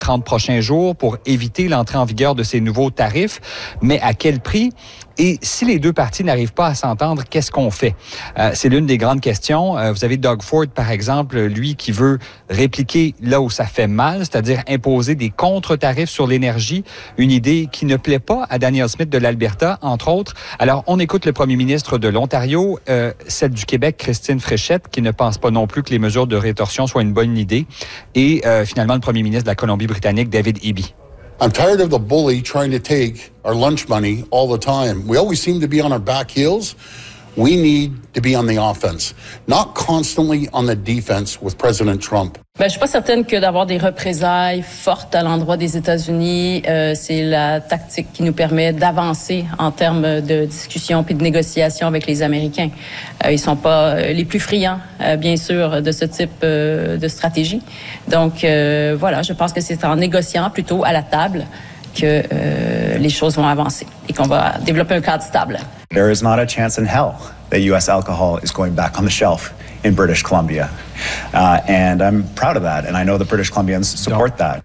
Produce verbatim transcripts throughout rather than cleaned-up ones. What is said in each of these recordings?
trente prochains jours pour éviter l'entrée en vigueur de ces nouveaux tarifs. Mais à quel prix? Et si les deux parties n'arrivent pas à s'entendre, qu'est-ce qu'on fait? Euh, c'est l'une des grandes questions. Euh, vous avez Doug Ford, par exemple, lui qui veut répliquer là où ça fait mal, c'est-à-dire imposer des contre-tarifs sur l'énergie, une idée qui ne plaît pas à Danielle Smith de l'Alberta, entre autres. Alors, on écoute le premier ministre de l'Ontario, euh, celle du Québec, Christine Fréchette, qui ne pense pas non plus que les mesures de rétorsion soient une bonne idée, et euh, finalement le premier ministre de la Colombie-Britannique, David Eby. I'm tired of the bully trying to take our lunch money all the time. We always seem to be on our back heels. We need to be on the offense, not constantly on the defense with President Trump. Ben, je suis pas certaine que d'avoir des représailles fortes à l'endroit des États-Unis, euh, c'est la tactique qui nous permet d'avancer en termes de discussion puis de négociation avec les Américains. Euh, ils sont pas les plus friands, euh, bien sûr, de ce type euh, de stratégie. Donc, euh, voilà, je pense que c'est en négociant plutôt à la table que euh, les choses vont avancer et qu'on va développer un cadre stable. There is not a chance in hell that U S alcohol is going back on the shelf in British Columbia. Uh, and I'm proud of that, and I know the British Columbians support that.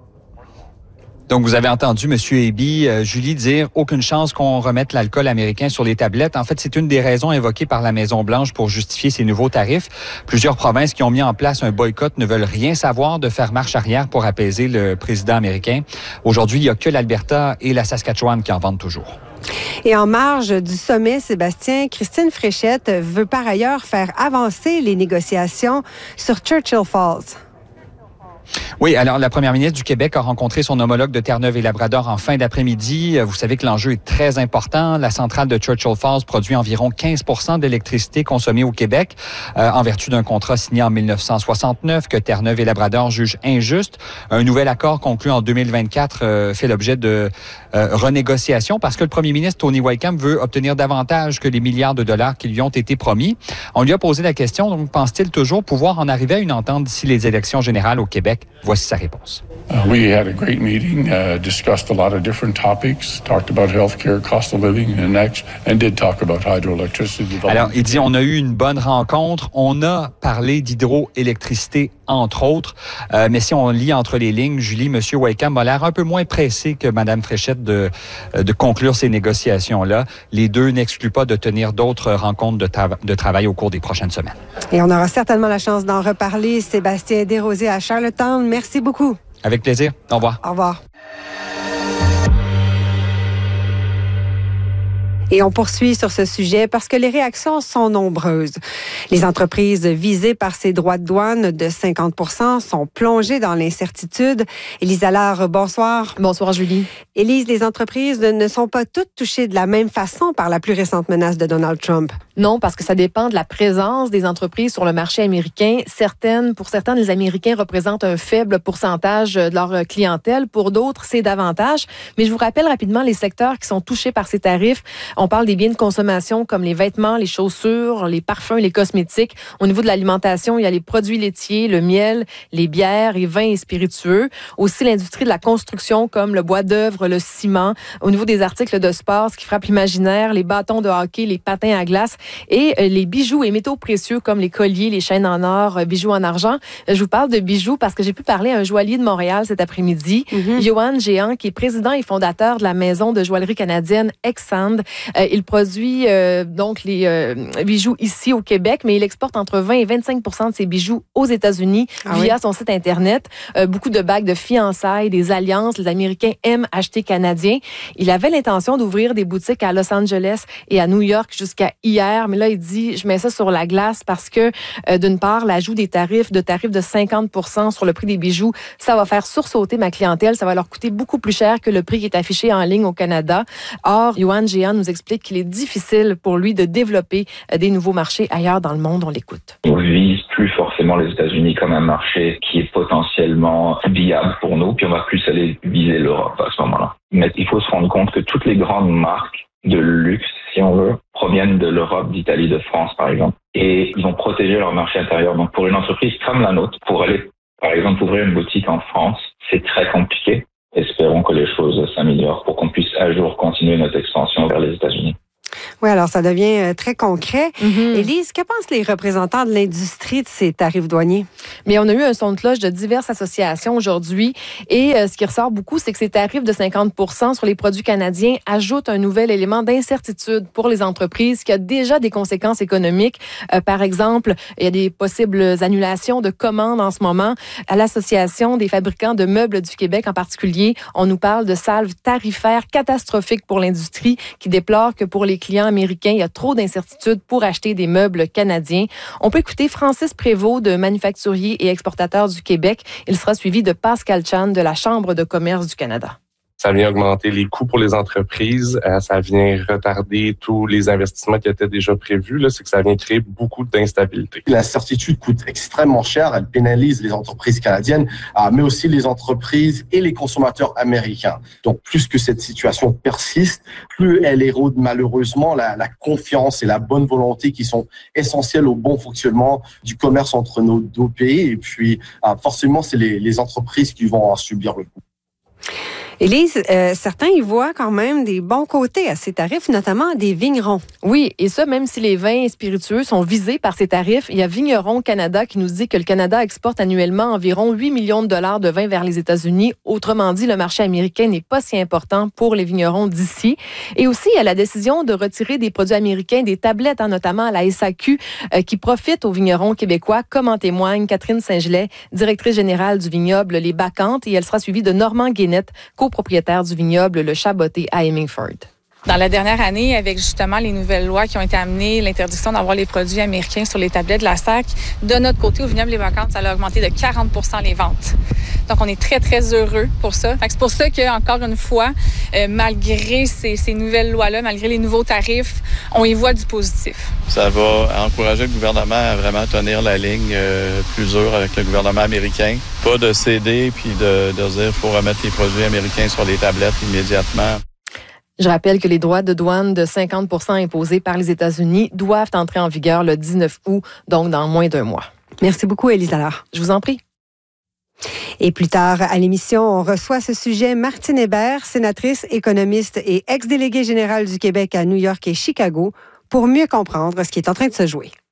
Donc, vous avez entendu M. Eby, euh, Julie, dire aucune chance qu'on remette l'alcool américain sur les tablettes. En fait, c'est une des raisons invoquées par la Maison-Blanche pour justifier ces nouveaux tarifs. Plusieurs provinces qui ont mis en place un boycott ne veulent rien savoir de faire marche arrière pour apaiser le président américain. Aujourd'hui, il n'y a que l'Alberta et la Saskatchewan qui en vendent toujours. Et en marge du sommet, Sébastien, Christine Fréchette veut par ailleurs faire avancer les négociations sur Churchill Falls. Oui, alors la première ministre du Québec a rencontré son homologue de Terre-Neuve et Labrador en fin d'après-midi. Vous savez que l'enjeu est très important. La centrale de Churchill Falls produit environ quinze pour cent d'électricité consommée au Québec euh, en vertu d'un contrat signé en mille neuf cent soixante-neuf que Terre-Neuve et Labrador jugent injuste. Un nouvel accord conclu en deux mille vingt-quatre euh, fait l'objet de euh, renégociations parce que le premier ministre Tony Whitcomb veut obtenir davantage que les milliards de dollars qui lui ont été promis. On lui a posé la question, donc pense-t-il toujours pouvoir en arriver à une entente d'ici les élections générales au Québec? Voici sa réponse. Uh, we had a great meeting, uh, discussed a lot of different topics, talked about healthcare, cost of living, and, act- and did talk about hydroelectricity development. Alors, il dit, on a eu une bonne rencontre. On a parlé d'hydroélectricité, entre autres. Euh, mais si on lit entre les lignes, Julie, M. Whitcomb a l'air un peu moins pressé que Mme Fréchette de, de conclure ces négociations-là. Les deux n'excluent pas de tenir d'autres rencontres de, tra- de travail au cours des prochaines semaines. Et on aura certainement la chance d'en reparler. Sébastien Desrosiers à Charlottetown, merci beaucoup. Avec plaisir. Au revoir. Au revoir. Et on poursuit sur ce sujet parce que les réactions sont nombreuses. Les entreprises visées par ces droits de douane de cinquante pour cent sont plongées dans l'incertitude. Élise Allard, bonsoir. Bonsoir, Julie. Élise, les entreprises ne sont pas toutes touchées de la même façon par la plus récente menace de Donald Trump. Non, parce que ça dépend de la présence des entreprises sur le marché américain. Certaines, pour certaines, les Américains représentent un faible pourcentage de leur clientèle. Pour d'autres, c'est davantage. Mais je vous rappelle rapidement les secteurs qui sont touchés par ces tarifs. On parle des biens de consommation comme les vêtements, les chaussures, les parfums, les cosmétiques. Au niveau de l'alimentation, il y a les produits laitiers, le miel, les bières, les vins et spiritueux. Aussi l'industrie de la construction comme le bois d'œuvre, le ciment. Au niveau des articles de sport, ce qui frappe l'imaginaire, les bâtons de hockey, les patins à glace et les bijoux et métaux précieux comme les colliers, les chaînes en or, bijoux en argent. Je vous parle de bijoux parce que j'ai pu parler à un joaillier de Montréal cet après-midi, mm-hmm. Johan Géant, qui est président et fondateur de la maison de joaillerie canadienne Exand. Euh, il produit euh, donc les euh, bijoux ici au Québec, mais il exporte entre vingt et vingt-cinq pour cent de ses bijoux aux États-Unis ah via oui? son site Internet. Euh, beaucoup de bagues de fiançailles, des alliances. Les Américains aiment acheter canadien. Il avait l'intention d'ouvrir des boutiques à Los Angeles et à New York jusqu'à hier, mais là, il dit, je mets ça sur la glace parce que, euh, d'une part, l'ajout des tarifs, de tarifs de cinquante pour cent sur le prix des bijoux, ça va faire sursauter ma clientèle. Ça va leur coûter beaucoup plus cher que le prix qui est affiché en ligne au Canada. Or, Johan Géant nous explique qu'il est difficile pour lui de développer des nouveaux marchés ailleurs dans le monde. On l'écoute. On vise plus forcément les États-Unis comme un marché qui est potentiellement viable pour nous, puis on va plus aller viser l'Europe à ce moment-là. Mais il faut se rendre compte que toutes les grandes marques de luxe, si on veut, proviennent de l'Europe, d'Italie, de France, par exemple. Et ils ont protégé leur marché intérieur. Donc, pour une entreprise comme la nôtre, pour aller, par exemple, ouvrir une boutique en France, c'est très compliqué. Espérons que les choses s'améliorent pour qu'on puisse, un jour, continuer notre expansion vers les États-Unis. Oui, alors ça devient très concret. Mm-hmm. Élise, que pensent les représentants de l'industrie de ces tarifs douaniers? Mais on a eu un son de cloche de diverses associations aujourd'hui et euh, ce qui ressort beaucoup, c'est que ces tarifs de cinquante pour cent sur les produits canadiens ajoutent un nouvel élément d'incertitude pour les entreprises qui a déjà des conséquences économiques. Euh, par exemple, il y a des possibles annulations de commandes en ce moment. À l'Association des fabricants de meubles du Québec en particulier, on nous parle de salves tarifaires catastrophiques pour l'industrie qui déplore que pour les clients américains, il y a trop d'incertitudes pour acheter des meubles canadiens. On peut écouter Francis Prévost de Manufacturiers et Exportateurs du Québec. Il sera suivi de Pascal Chan de la Chambre de commerce du Canada. Ça vient augmenter les coûts pour les entreprises. Euh, ça vient retarder tous les investissements qui étaient déjà prévus. Là, c'est que ça vient créer beaucoup d'instabilité. L'incertitude coûte extrêmement cher. Elle pénalise les entreprises canadiennes, euh, mais aussi les entreprises et les consommateurs américains. Donc, plus que cette situation persiste, plus elle érode malheureusement la, la confiance et la bonne volonté qui sont essentielles au bon fonctionnement du commerce entre nos deux pays. Et puis, euh, forcément, c'est les, les entreprises qui vont en subir le coût. Élise, euh, certains y voient quand même des bons côtés à ces tarifs, notamment des vignerons. Oui, et ça, même si les vins spiritueux sont visés par ces tarifs, il y a Vignerons Canada qui nous dit que le Canada exporte annuellement environ huit millions de dollars de vin vers les États-Unis. Autrement dit, le marché américain n'est pas si important pour les vignerons d'ici. Et aussi, il y a la décision de retirer des produits américains, des tablettes, hein, notamment à la S A Q, euh, qui profitent aux vignerons québécois, comme en témoigne Catherine Saint-Gelais, directrice générale du vignoble Les Bacchantes, et elle sera suivie de Normand Guénette, copropriétaire du vignoble Le Chaboté à Hemingford. Dans la dernière année, avec justement les nouvelles lois qui ont été amenées, l'interdiction d'avoir les produits américains sur les tablettes de la S A C, de notre côté, au vignoble Les Bacchantes, ça a augmenté de quarante pour cent les ventes. Donc, on est très, très heureux pour ça. Fait que c'est pour ça que, encore une fois, euh, malgré ces, ces nouvelles lois-là, malgré les nouveaux tarifs, on y voit du positif. Ça va encourager le gouvernement à vraiment tenir la ligne euh, plus dure avec le gouvernement américain. Pas de céder puis de, de dire qu'il faut remettre les produits américains sur les tablettes immédiatement. Je rappelle que les droits de douane de cinquante pour cent imposés par les États-Unis doivent entrer en vigueur le dix-neuf août, donc dans moins d'un mois. Merci beaucoup, Élise Allard. Je vous en prie. Et plus tard à l'émission, on reçoit ce sujet Martine Hébert, sénatrice, économiste et ex-déléguée générale du Québec à New York et Chicago, pour mieux comprendre ce qui est en train de se jouer.